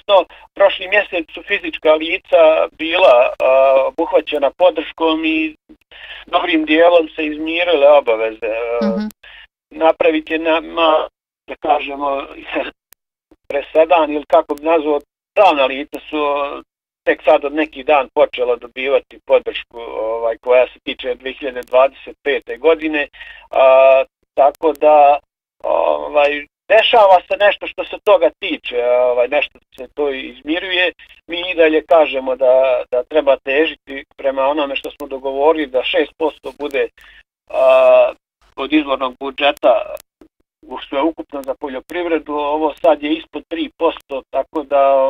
odnosno prošli mjesec su fizička lica bila obuhvaćena podrškom i dobrim dijelom se izmirile obaveze. Napraviti je da kažemo presedan ili kako bi nazvao, pravna lica su tek sad od neki dan počela dobivati podršku koja se tiče 2025. godine, tako da dešava se nešto što se toga tiče, nešto se to izmiruje. Mi i dalje kažemo da treba težiti prema onome što smo dogovorili, da 6% bude od izvornog budžeta sve ukupno za poljoprivredu, ovo sad je ispod 3%, tako da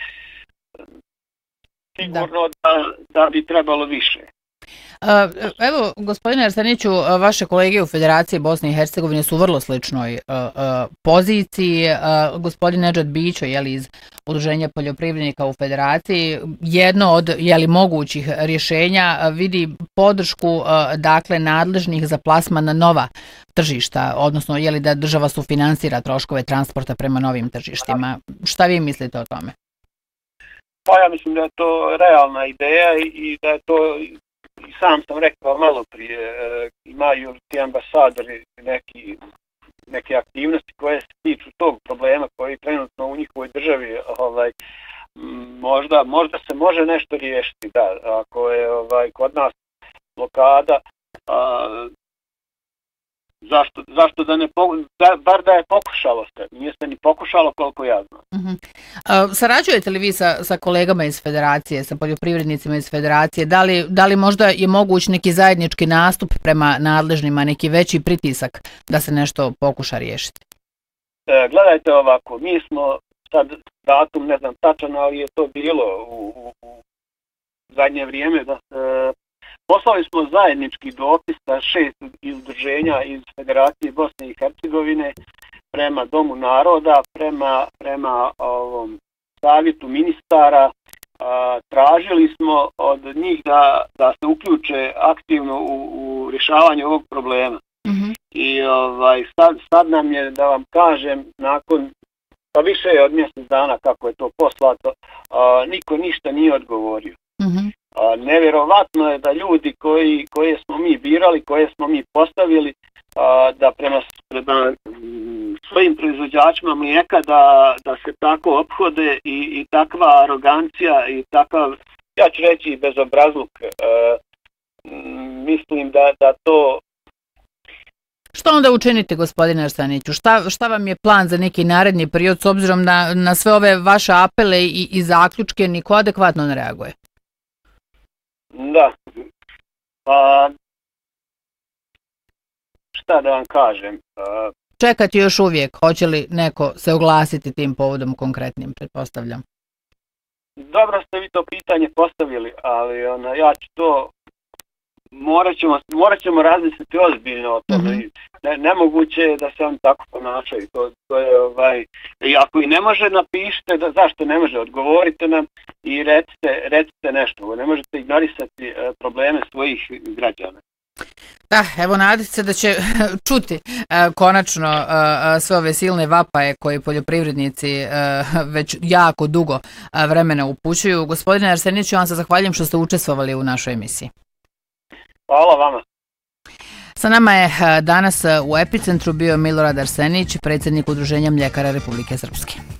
sigurno da bi trebalo više. Evo, gospodine Arseniću, vaše kolege u Federaciji Bosne i Hercegovine su u vrlo sličnoj poziciji. Gospodin Nedžad Bićo iz Udruženja poljoprivrednika u Federaciji, jedno od mogućih rješenja vidi podršku nadležnih za plasman na nova tržišta, odnosno da država sufinansira troškove transporta prema novim tržištima. Šta vi mislite o tome? Pa ja mislim da je to realna ideja i da je to, i sam sam rekao malo prije, imaju ti ambasadori neke aktivnosti koje se tiču tog problema koji trenutno u njihovoj državi možda se može nešto riješiti. Da, ako je kod nas blokada, zašto da ne bar da je pokušalo se, nije se ni pokušalo koliko ja znam. Sarađujete li vi sa kolegama iz Federacije, sa poljoprivrednicima iz Federacije, da li možda je moguć neki zajednički nastup prema nadležnima, neki veći pritisak da se nešto pokuša riješiti? Gledajte ovako, mi smo sad datum ne znam tačan, ali je to bilo u zadnje vrijeme da poslali smo zajednički dopis sa 6 udruženja iz Federacije Bosne i Hercegovine prema Domu naroda, prema savjetu ministara. Tražili smo od njih da se uključe aktivno u rješavanje ovog problema. I sad nam je, da vam kažem, nakon pa više od mjesec dana kako je to poslato, niko ništa nije odgovorio. Nevjerovatno je da ljudi koje smo mi birali, koje smo mi postavili, da prema svojim proizvođačima mlijeka da se tako ophode i takva arogancija i takav, ja ću reći, bezobrazluk. Mislim da to... Što onda učinite, gospodine Arseniću? Šta vam je plan za neki naredni period s obzirom na sve ove vaše apele i zaključke? Niko adekvatno ne reaguje. Da. Šta da vam kažem? Čekati još uvijek. Hoće li neko se oglasiti tim povodom konkretnim, pretpostavljam? Dobro ste vi to pitanje postavili, ali ja ću to... Morat ćemo razmisliti ozbiljno o tome. Nemoguće je da se oni tako ponašaju. To je, ako i ne može, napišite zašto ne može, odgovorite nam i recite nešto. Ne možete ignorisati probleme svojih građana. Da, evo nadati se da će čuti konačno sve ove silne vapaje koje poljoprivrednici već jako dugo vremena upućuju. Gospodine Arseniću, ja vam se zahvaljujem što ste učestvovali u našoj emisiji. Hvala vama. Sa nama je danas u Epicentru bio Milorad Arsenić, predsjednik Udruženja mljekara Republike Srpske.